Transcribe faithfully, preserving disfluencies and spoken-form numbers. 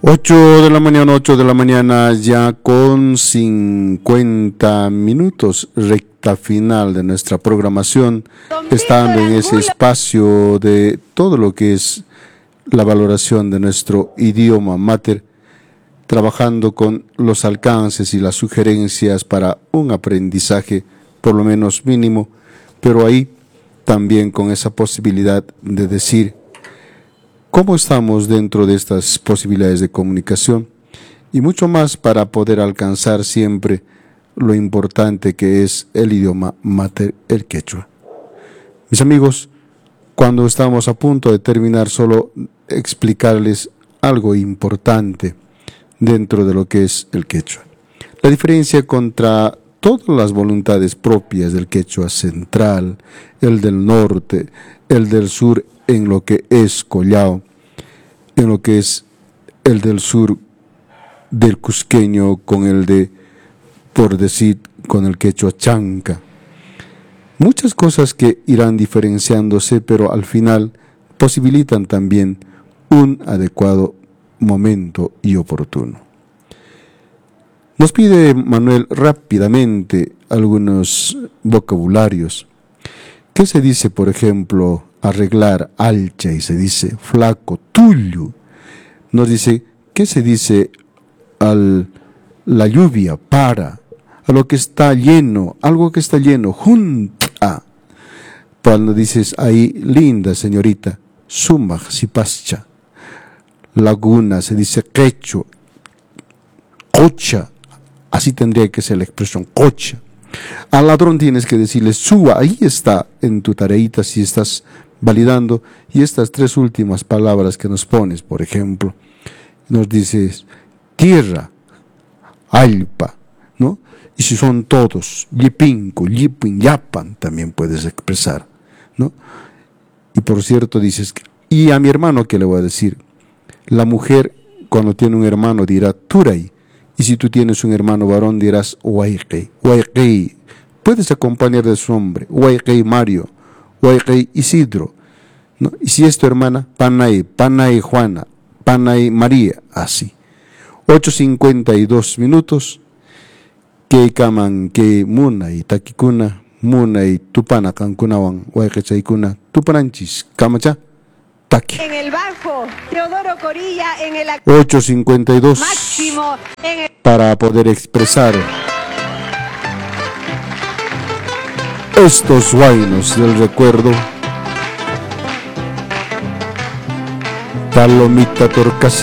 Ocho de la mañana, ocho de la mañana, ya con cincuenta minutos, recta final de nuestra programación, estando en ese espacio de todo lo que es la valoración de nuestro idioma mater, trabajando con los alcances y las sugerencias para un aprendizaje por lo menos mínimo, pero ahí también con esa posibilidad de decir cómo estamos dentro de estas posibilidades de comunicación y mucho más para poder alcanzar siempre lo importante que es el idioma mater, el quechua. Mis amigos, cuando estamos a punto de terminar, solo explicarles algo importante dentro de lo que es el quechua. La diferencia contra todas las voluntades propias del quechua central, el del norte, el del sur, en lo que es collao, en lo que es el del sur del cusqueño con el de, por decir, con el quechua chanca. Muchas cosas que irán diferenciándose, pero al final posibilitan también un adecuado momento y oportuno. Nos pide Manuel rápidamente algunos vocabularios. ¿Qué se dice, por ejemplo, arreglar, alcha, y se dice flaco, tulio? Nos dice, ¿qué se dice al la lluvia, para? A lo que está lleno, algo que está lleno, junta. Cuando dices ahí, linda señorita, sumaj, si pascha. Laguna, se dice quecho, cocha. Así tendría que ser la expresión, cocha. Al ladrón tienes que decirle, suba, ahí está en tu tareita si estás validando. Y estas tres últimas palabras que nos pones, por ejemplo, nos dices, tierra, alpa, ¿no? Y si son todos, yipinco, yipin, yapan, también puedes expresar, ¿no? Y por cierto dices, y a mi hermano, ¿qué le voy a decir? La mujer, cuando tiene un hermano, dirá, turay. Y si tú tienes un hermano varón, dirás, huayqui, huayqui. Puedes acompañar de su nombre, huayqui Mario, huayqui Isidro, ¿no? Y si es tu hermana, panay, panay Juana, panay María, así. ocho cincuenta y dos minutos, que kaman, que muna y taquicuna, muna y tupana cancunawan, huayqui chaykuna, tupananchis, camacha. En el bajo, Teodoro Corilla en el ocho cincuenta y dos máximo en el... para poder expresar estos guainos del recuerdo. Palomita Torcasí.